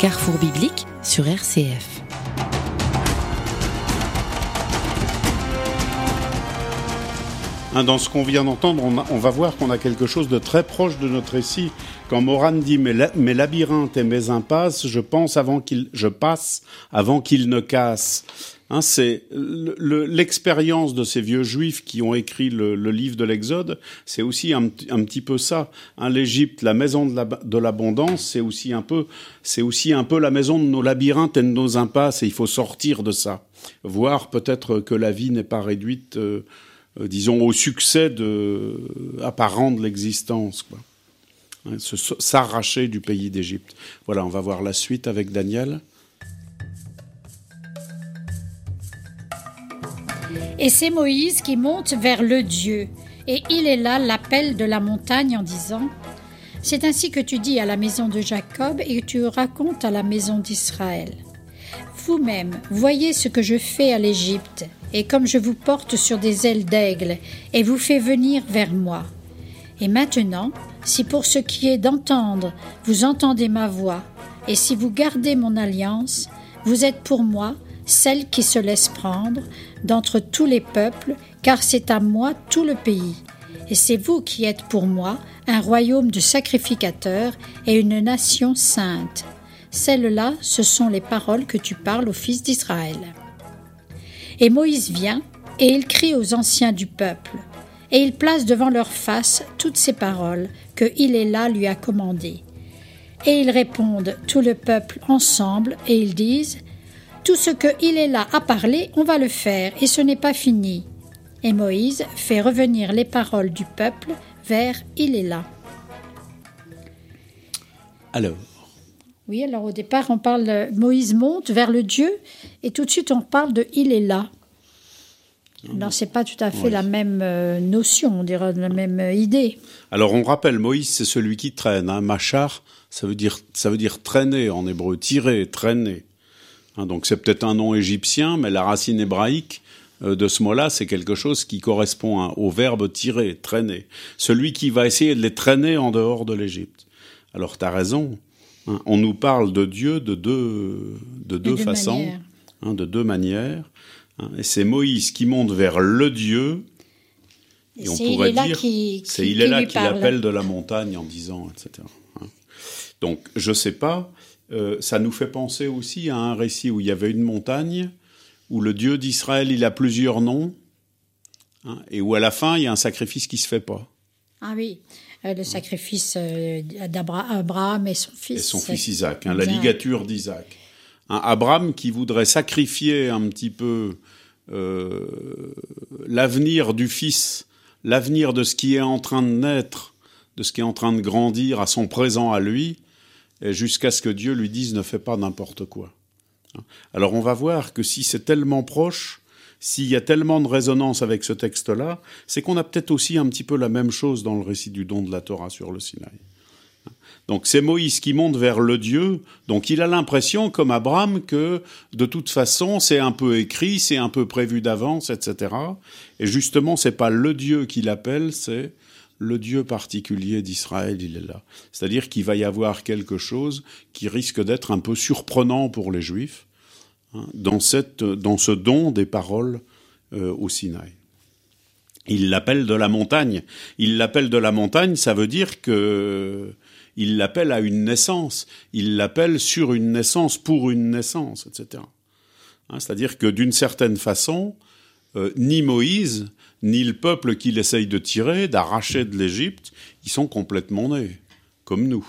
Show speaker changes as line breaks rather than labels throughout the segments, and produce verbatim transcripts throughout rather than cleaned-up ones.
Carrefour biblique sur R C F.
Dans ce qu'on vient d'entendre, on, a, on va voir qu'on a quelque chose de très proche de notre récit. Quand Moran dit mes, la, mes labyrinthes et mes impasses, je pense avant qu'il, je passe avant qu'ils ne cassent. Hein, c'est le, le, l'expérience de ces vieux juifs qui ont écrit le, le livre de l'Exode. C'est aussi un, un petit peu ça. Hein, L'Égypte, la maison de, la, de l'abondance, c'est aussi un peu, c'est aussi un peu la maison de nos labyrinthes et de nos impasses. Et il faut sortir de ça, voir peut-être que la vie n'est pas réduite. Euh, Euh, disons, au succès de, euh, apparent de l'existence, quoi. Hein, se, s'arracher du pays d'Égypte. Voilà, on va voir la suite avec Daniel.
Et c'est Moïse qui monte vers le Dieu. Et il est là l'appel de la montagne en disant « C'est ainsi que tu dis à la maison de Jacob et que tu racontes à la maison d'Israël. Vous-même, voyez ce que je fais à l'Égypte. Et comme je vous porte sur des ailes d'aigle, et vous fais venir vers moi. Et maintenant, si pour ce qui est d'entendre, vous entendez ma voix, et si vous gardez mon alliance, vous êtes pour moi celle qui se laisse prendre d'entre tous les peuples, car c'est à moi tout le pays. Et c'est vous qui êtes pour moi un royaume de sacrificateurs et une nation sainte. Celles-là, ce sont les paroles que tu parles aux fils d'Israël. Et Moïse vient, et il crie aux anciens du peuple, et il place devant leur face toutes ces paroles que il est là lui a commandées. Et ils répondent, tout le peuple ensemble, et ils disent, tout ce que il est là a parlé, on va le faire, et ce n'est pas fini. Et Moïse fait revenir les paroles du peuple vers il est là.
Alors.
Oui, alors au départ, on parle de Moïse monte vers le Dieu, et tout de suite, on parle de il est là. Alors, c'est pas tout à fait oui. la même euh, notion, on dirait la même euh, idée.
Alors, on rappelle, Moïse, c'est celui qui traîne. Hein. Machar, ça veut dire, ça veut dire traîner en hébreu, tirer, traîner. Hein, donc, c'est peut-être un nom égyptien, mais la racine hébraïque euh, de ce mot-là, c'est quelque chose qui correspond hein, au verbe tirer, traîner. Celui qui va essayer de les traîner en dehors de l'Égypte. Alors, t'as raison. Hein, on nous parle de Dieu de deux, de deux, de deux façons, hein, de deux manières. Hein, et c'est Moïse qui monte vers le Dieu. Et, et on pourrait dire, qui, c'est qui, il est là qui l'appelle de la montagne en disant, et cetera. Hein. Donc, je sais pas. Euh, ça nous fait penser aussi à un récit où il y avait une montagne où le Dieu d'Israël il a plusieurs noms, hein, et où à la fin il y a un sacrifice qui se fait pas.
Ah oui. Euh, le sacrifice euh, d'Abraham et son fils.
Et son fils Isaac, hein, la ligature d'Isaac. Hein, Abraham qui voudrait sacrifier un petit peu euh, l'avenir du fils, l'avenir de ce qui est en train de naître, de ce qui est en train de grandir à son présent à lui, et jusqu'à ce que Dieu lui dise « ne fais pas n'importe quoi ». Alors on va voir que si c'est tellement proche, s'il y a tellement de résonance avec ce texte-là, c'est qu'on a peut-être aussi un petit peu la même chose dans le récit du don de la Torah sur le Sinaï. Donc c'est Moïse qui monte vers le Dieu, donc il a l'impression, comme Abraham, que de toute façon c'est un peu écrit, c'est un peu prévu d'avance, et cetera. Et justement, c'est pas le Dieu qu'il appelle, c'est le Dieu particulier d'Israël, il est là. C'est-à-dire qu'il va y avoir quelque chose qui risque d'être un peu surprenant pour les Juifs, Dans, cette, dans ce don des paroles euh, au Sinaï. Il l'appelle de la montagne. Il l'appelle de la montagne, ça veut dire que il l'appelle à une naissance. Il l'appelle sur une naissance, pour une naissance, et cetera. Hein, c'est-à-dire que d'une certaine façon, euh, ni Moïse, ni le peuple qu'il essaye de tirer, d'arracher de l'Égypte, ils sont complètement nés, comme nous.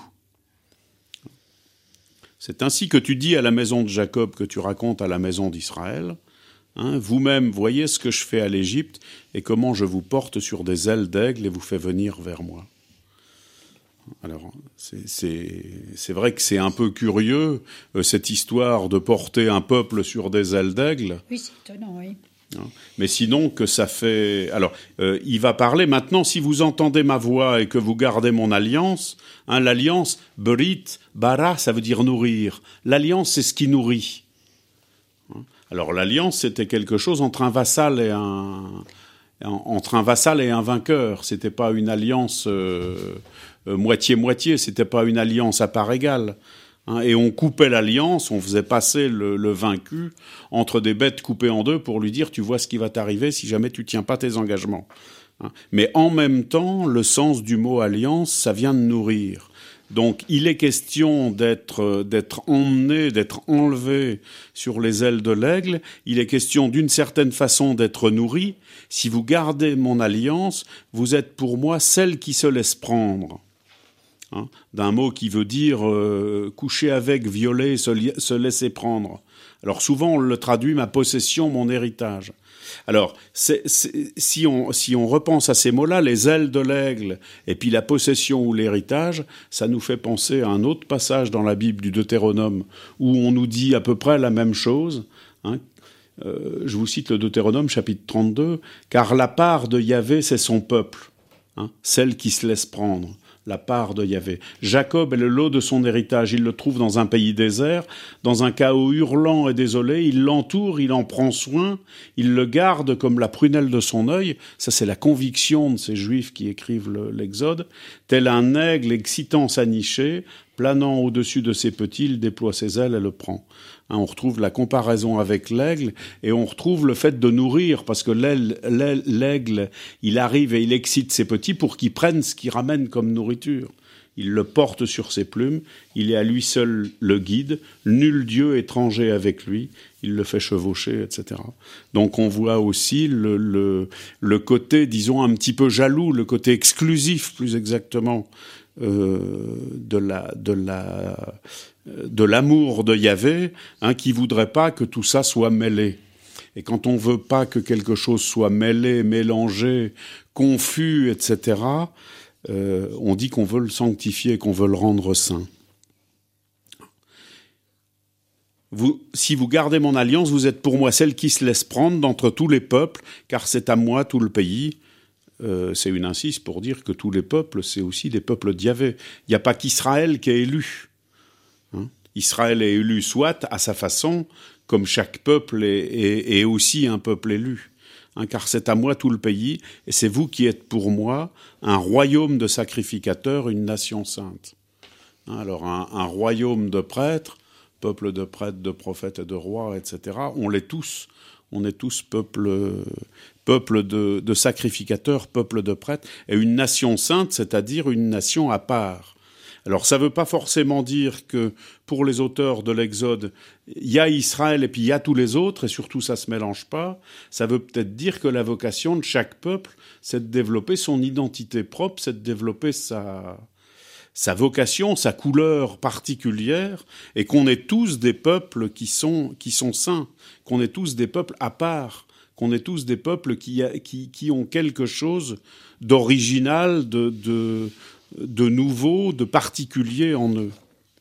C'est ainsi que tu dis à la maison de Jacob, que tu racontes à la maison d'Israël. Hein, vous-même, voyez ce que je fais à l'Égypte et comment je vous porte sur des ailes d'aigle et vous fais venir vers moi. Alors, c'est, c'est, c'est vrai que c'est un peu curieux, euh, cette histoire de porter un peuple sur des ailes d'aigle.
Oui, c'est étonnant, oui.
Mais sinon, que ça fait... Alors, euh, il va parler maintenant, si vous entendez ma voix et que vous gardez mon alliance, hein, l'alliance, berit, bara, ça veut dire nourrir. L'alliance, c'est ce qui nourrit. Alors, l'alliance, c'était quelque chose entre un vassal et un... entre un vassal et un vainqueur. C'était pas une alliance euh, euh, moitié-moitié, c'était pas une alliance à part égale. Hein, et on coupait l'alliance, on faisait passer le, le vaincu entre des bêtes coupées en deux pour lui dire « tu vois ce qui va t'arriver si jamais tu tiens pas tes engagements ». Hein. Mais en même temps, le sens du mot « alliance », ça vient de nourrir. Donc il est question d'être, d'être emmené, d'être enlevé sur les ailes de l'aigle. Il est question d'une certaine façon d'être nourri. Si vous gardez mon alliance, vous êtes pour moi celle qui se laisse prendre. Hein, d'un mot qui veut dire euh, coucher avec, violer, se, li- se laisser prendre. Alors souvent on le traduit ma possession, mon héritage. Alors c'est, c'est, si, on, si on repense à ces mots-là, les ailes de l'aigle et puis la possession ou l'héritage, ça nous fait penser à un autre passage dans la Bible du Deutéronome où on nous dit à peu près la même chose. Hein. Euh, je vous cite le Deutéronome chapitre trente-deux, « Car la part de Yahvé, c'est son peuple, hein, celle qui se laisse prendre. » La part de Yahvé. Jacob est le lot de son héritage. Il le trouve dans un pays désert, dans un chaos hurlant et désolé. Il l'entoure, il en prend soin, il le garde comme la prunelle de son œil. Ça, c'est la conviction de ces Juifs qui écrivent le, l'Exode. Tel un aigle excitant sa nichée, planant au-dessus de ses petits, il déploie ses ailes et le prend. Hein, on retrouve la comparaison avec l'aigle et on retrouve le fait de nourrir, parce que l'aile, l'aile, l'aigle, il arrive et il excite ses petits pour qu'ils prennent ce qu'il ramène comme nourriture. Il le porte sur ses plumes, il est à lui seul le guide, nul dieu étranger avec lui, il le fait chevaucher, et cetera. Donc on voit aussi le, le, le côté, disons, un petit peu jaloux, le côté exclusif, plus exactement, euh, de la... De la de l'amour de Yahvé, hein, qui voudrait pas que tout ça soit mêlé. Et quand on veut pas que quelque chose soit mêlé, mélangé, confus, et cetera, euh, on dit qu'on veut le sanctifier, qu'on veut le rendre saint. Vous, si vous gardez mon alliance, vous êtes pour moi celle qui se laisse prendre d'entre tous les peuples, car c'est à moi tout le pays. Euh, c'est une insiste pour dire que tous les peuples, c'est aussi des peuples de Yahvé. Il n'y a pas qu'Israël qui est élu. Hein? Israël est élu soit à sa façon, comme chaque peuple est, est, est aussi un peuple élu. Hein, car c'est à moi tout le pays, et c'est vous qui êtes pour moi un royaume de sacrificateurs, une nation sainte. Hein, alors un, un royaume de prêtres, peuple de prêtres, de prophètes et de rois, et cetera, on l'est tous. On est tous peuple, peuple de, de sacrificateurs, peuple de prêtres, et une nation sainte, c'est-à-dire une nation à part. Alors ça ne veut pas forcément dire que pour les auteurs de l'Exode, il y a Israël et puis il y a tous les autres, et surtout ça ne se mélange pas. Ça veut peut-être dire que la vocation de chaque peuple, c'est de développer son identité propre, c'est de développer sa, sa vocation, sa couleur particulière, et qu'on est tous des peuples qui sont, qui sont saints, qu'on est tous des peuples à part, qu'on est tous des peuples qui, qui, qui ont quelque chose d'original, de... de de nouveau, de particulier en eux.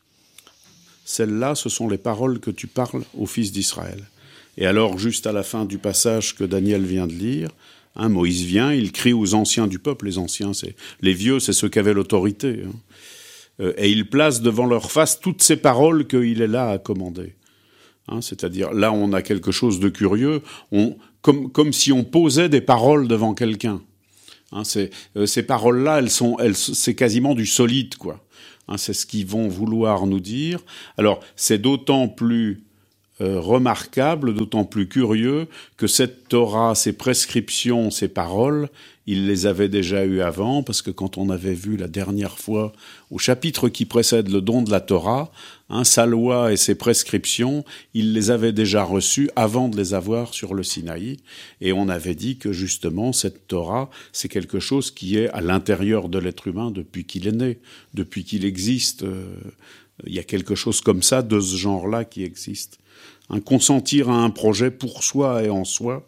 Celles-là, ce sont les paroles que tu parles aux fils d'Israël. Et alors, juste à la fin du passage que Daniel vient de lire, hein, Moïse vient, il crie aux anciens du peuple. Les anciens, c'est les vieux, c'est ceux qui avaient l'autorité. Hein. Euh, et il place devant leur face toutes ces paroles qu'il est là à commander. Hein, c'est-à-dire, là, on a quelque chose de curieux, on, comme, comme si on posait des paroles devant quelqu'un. Hein, c'est, euh, ces paroles-là, elles sont, elles, c'est quasiment du solide, quoi. Hein, c'est ce qu'ils vont vouloir nous dire. Alors, c'est d'autant plus euh, remarquable, d'autant plus curieux que cette Torah, ces prescriptions, ces paroles, il les avait déjà eues avant, parce que quand on avait vu la dernière fois, au chapitre qui précède le don de la Torah, hein, sa loi et ses prescriptions, il les avait déjà reçues avant de les avoir sur le Sinaï. Et on avait dit que justement, cette Torah, c'est quelque chose qui est à l'intérieur de l'être humain depuis qu'il est né, depuis qu'il existe. Euh, il y a quelque chose comme ça, de ce genre-là, qui existe. Hein, consentir à un projet pour soi et en soi,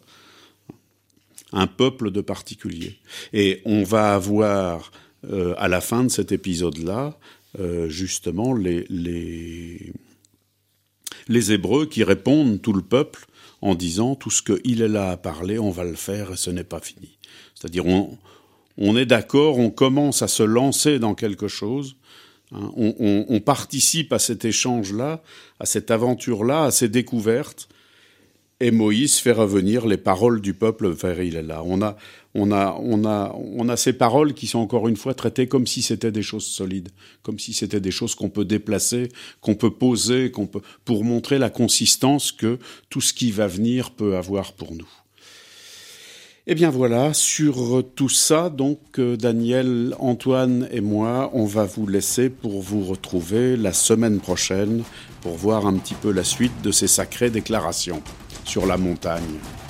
un peuple de particulier. Et on va avoir, euh, à la fin de cet épisode-là, euh, justement, les, les, les Hébreux qui répondent, tout le peuple, en disant « tout ce qu'il est là à parler, on va le faire et ce n'est pas fini ». C'est-à-dire, on, on est d'accord, on commence à se lancer dans quelque chose, hein, on, on, on participe à cet échange-là, à cette aventure-là, à ces découvertes, et Moïse fait revenir les paroles du peuple vers il est là. On a, on a, on a, on a ces paroles qui sont encore une fois traitées comme si c'était des choses solides, comme si c'était des choses qu'on peut déplacer, qu'on peut poser, qu'on peut, pour montrer la consistance que tout ce qui va venir peut avoir pour nous. Eh bien voilà, sur tout ça, donc Daniel, Antoine et moi, on va vous laisser pour vous retrouver la semaine prochaine pour voir un petit peu la suite de ces sacrées déclarations sur la montagne.